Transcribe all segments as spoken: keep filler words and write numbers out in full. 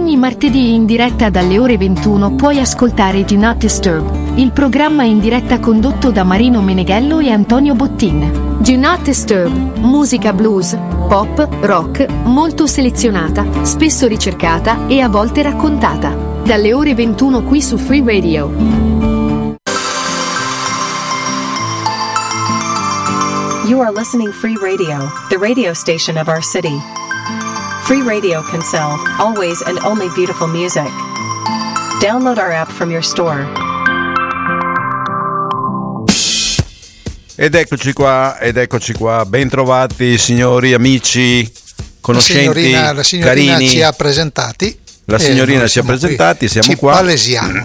Ogni martedì in diretta dalle ore ventuno puoi ascoltare Do Not Disturb, il programma in diretta condotto da Marino Meneghello e Antonio Bottin. Do Not Disturb, musica blues, pop, rock, molto selezionata, spesso ricercata e a volte raccontata. Dalle ore ventuno qui su Free Radio. You are listening Free Radio, the radio station of our city. Free Radio can sell, always and only beautiful music. Download our app from your store. Ed eccoci qua, ed eccoci qua, ben trovati signori, amici, conoscenti, la signorina, la signorina carini. ci ha presentati. La signorina ci ha presentati, qui, siamo ci qua. palesiamo.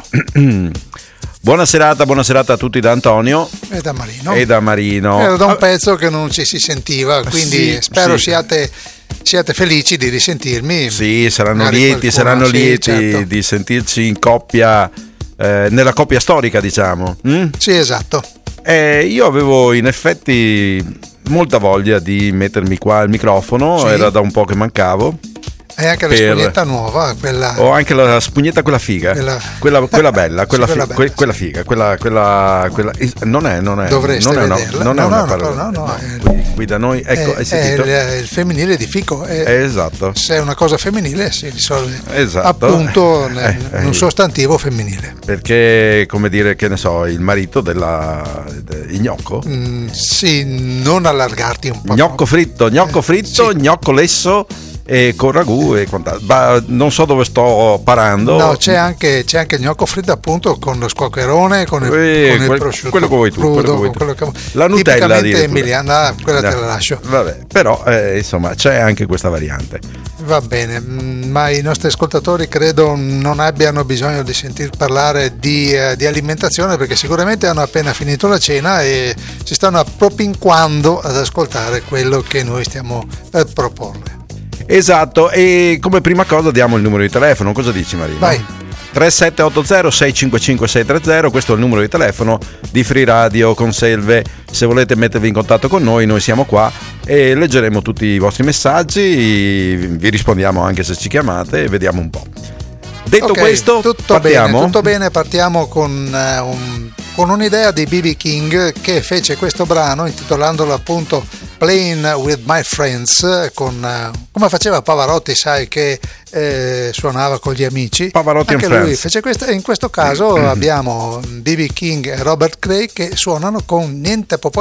Buona serata, buona serata a tutti da Antonio e da Marino. E da Marino. Era da un pezzo che non ci si sentiva, quindi sì, spero sì. siate siate felici di risentirmi. Sì, saranno Magari lieti, qualcuno, saranno sì, lieti certo. di sentirci in coppia, eh, nella coppia storica, diciamo. Mm? Sì, esatto. Eh, io avevo in effetti molta voglia di mettermi qua al microfono, Sì. era da un po' che mancavo. E anche la per... spugnetta nuova, quella. Ho anche la spugnetta quella figa, Quella, quella, quella bella, quella, sì, quella fi... bella, quella sì. figa, quella, quella, quella... non è, non è, Dovreste non è una, vederla. non è No, una no, no, parola. no, no, No, è- qui, qui da noi, ecco, è, hai sentito? è il, il femminile di Fico. È, Eh, esatto. Se è una cosa femminile si risolve Esatto. appunto Eh, nel- eh, in un sostantivo femminile. Perché, come dire, che ne so, il marito della de- il gnocco, Mm, sì, non allargarti un po'. gnocco fritto, gnocco Eh, fritto, sì. gnocco lesso e con ragù e quant'altro. Ma non so dove sto parando. No, c'è anche, c'è anche il gnocco fritto appunto con lo squaccherone, con il, Eh, con il quel- prosciutto quello che vuoi tu, quello crudo, che vuoi con tu. quello che- La Nutella, tipicamente addirittura. emiliana, quella te No, la lascio. Vabbè, però eh, insomma c'è anche questa variante. Va bene, mm, ma i nostri ascoltatori credo non abbiano bisogno di sentir parlare di, eh, di alimentazione, perché sicuramente hanno appena finito la cena e si stanno appropinquando ad ascoltare quello che noi stiamo per proporre. Esatto, e come prima cosa diamo il numero di telefono, cosa dici Marino? Vai. tre sette otto zero sei cinque cinque sei tre zero, questo è il numero di telefono di Free Radio Conselve. Se volete mettervi in contatto con noi, noi siamo qua e leggeremo tutti i vostri messaggi, vi rispondiamo anche se ci chiamate e vediamo un po'. Detto Ok, questo, tutto partiamo. bene, tutto bene, partiamo con, eh, un, con un'idea di B B King, che fece questo brano intitolandolo appunto Playing with My Friends, con, eh, come faceva Pavarotti, sai, che eh, suonava con gli amici. Pavarotti Anche and lui Friends. fece questo, e in questo caso abbiamo B B King e Robert Cray che suonano con niente po'